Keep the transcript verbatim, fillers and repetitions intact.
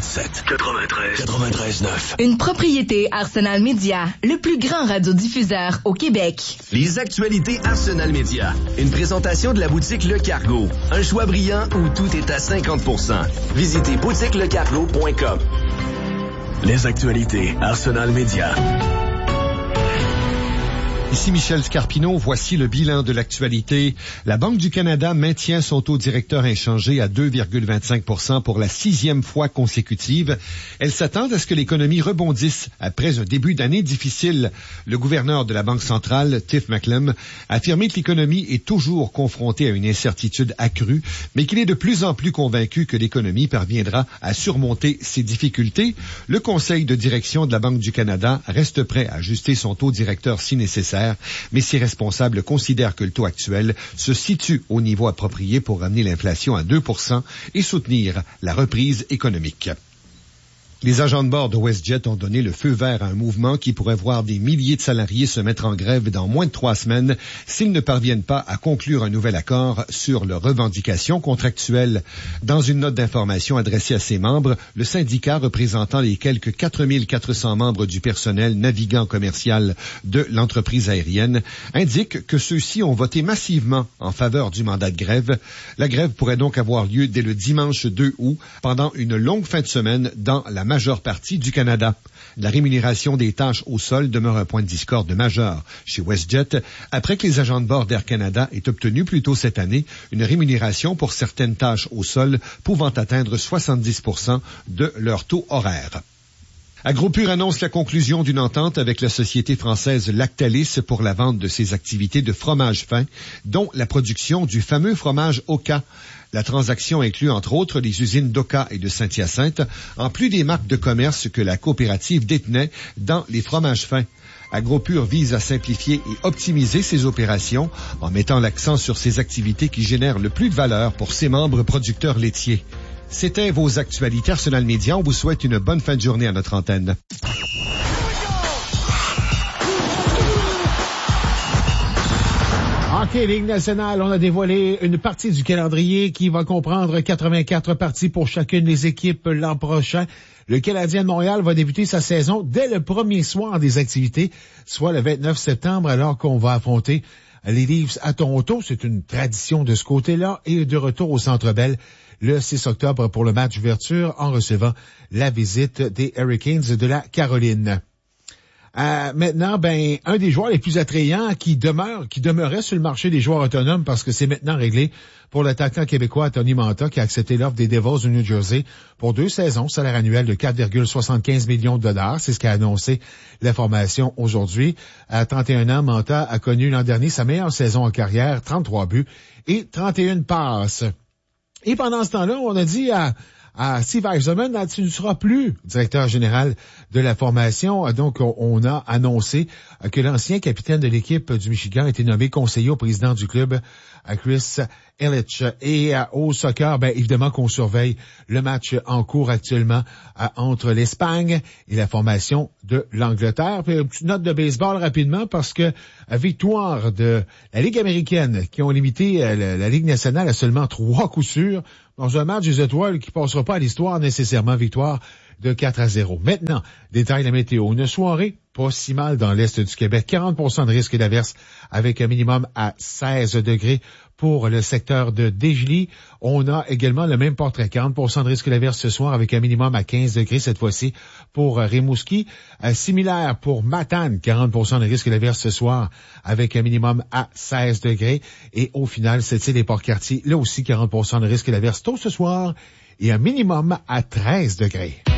quatre-vingt-sept, quatre-vingt-treize, quatre-vingt-treize neuf. Une propriété Arsenal Média, le plus grand radiodiffuseur au Québec. Les actualités Arsenal Média. Une présentation de la boutique Le Cargo. Un choix brillant où tout est à cinquante pour cent. Visitez boutique le cargo point com. Les actualités Arsenal Média. Ici Michel Scarpino, voici le bilan de l'actualité. La Banque du Canada maintient son taux directeur inchangé à deux virgule vingt-cinq pour cent pour la sixième fois consécutive. Elle s'attend à ce que l'économie rebondisse après un début d'année difficile. Le gouverneur de la Banque centrale, Tiff Macklem, a affirmé que l'économie est toujours confrontée à une incertitude accrue, mais qu'il est de plus en plus convaincu que l'économie parviendra à surmonter ses difficultés. Le conseil de direction de la Banque du Canada reste prêt à ajuster son taux directeur si nécessaire, mais ses responsables considèrent que le taux actuel se situe au niveau approprié pour ramener l'inflation à deux pour cent et soutenir la reprise économique. Les agents de bord de WestJet ont donné le feu vert à un mouvement qui pourrait voir des milliers de salariés se mettre en grève dans moins de trois semaines s'ils ne parviennent pas à conclure un nouvel accord sur leurs revendications contractuelles. Dans une note d'information adressée à ses membres, le syndicat représentant les quelques quatre mille quatre cents membres du personnel navigant commercial de l'entreprise aérienne indique que ceux-ci ont voté massivement en faveur du mandat de grève. La grève pourrait donc avoir lieu dès le dimanche deux août pendant une longue fin de semaine dans la majeure partie du Canada. La rémunération des tâches au sol demeure un point de discorde majeur chez WestJet après que les agents de bord d'Air Canada aient obtenu plus tôt cette année une rémunération pour certaines tâches au sol pouvant atteindre soixante-dix pour cent de leur taux horaire. AgroPure annonce la conclusion d'une entente avec la société française Lactalis pour la vente de ses activités de fromage fin, dont la production du fameux fromage Oka. La transaction inclut entre autres les usines d'Oka et de Saint-Hyacinthe, en plus des marques de commerce que la coopérative détenait dans les fromages fins. AgroPure vise à simplifier et optimiser ses opérations en mettant l'accent sur ses activités qui génèrent le plus de valeur pour ses membres producteurs laitiers. C'était vos actualités Arsenal Média. On vous souhaite une bonne fin de journée à notre antenne. OK, Ligue nationale, on a dévoilé une partie du calendrier qui va comprendre quatre-vingt-quatre parties pour chacune des équipes l'an prochain. Le Canadien de Montréal va débuter sa saison dès le premier soir des activités, soit le vingt-neuf septembre, alors qu'on va affronter les Leafs à Toronto. C'est une tradition de ce côté-là. Et de retour au Centre Bell le six octobre pour le match d'ouverture en recevant la visite des Hurricanes de la Caroline. Euh, maintenant, ben, un des joueurs les plus attrayants qui demeure, qui demeurait sur le marché des joueurs autonomes parce que c'est maintenant réglé pour l'attaquant québécois Tony Manta qui a accepté l'offre des Devils du New Jersey pour deux saisons, salaire annuel de quatre virgule soixante-quinze millions de dollars. C'est ce qu'a annoncé la formation aujourd'hui. À trente et un ans, Manta a connu l'an dernier sa meilleure saison en carrière, trente-trois buts et trente et une passes. Et pendant ce temps-là, on a dit à à Steve Eisenman, tu ne seras plus directeur général de la formation. Donc, on a annoncé que l'ancien capitaine de l'équipe du Michigan a été nommé conseiller au président du club, Chris Ilitch. Et au soccer, ben évidemment qu'on surveille le match en cours actuellement entre l'Espagne et la formation de l'Angleterre. Puis une petite note de baseball rapidement parce que victoire de la Ligue américaine qui ont limité la, la Ligue nationale à seulement trois coups sûrs dans un match des étoiles qui passera pas à l'histoire nécessairement, victoire de quatre à zéro. Maintenant, détail de la météo. Une soirée pas si mal dans l'est du Québec. quarante pour cent de risque d'averse avec un minimum à seize degrés pour le secteur de Desjolies. On a également le même portrait. quarante pour cent de risque d'averse ce soir avec un minimum à quinze degrés cette fois-ci pour Rimouski. Euh, similaire pour Matane. quarante pour cent de risque d'averse ce soir avec un minimum à seize degrés. Et au final, c'est les Port-Cartier. Là aussi, quarante pour cent de risque d'averse tôt ce soir et un minimum à treize degrés.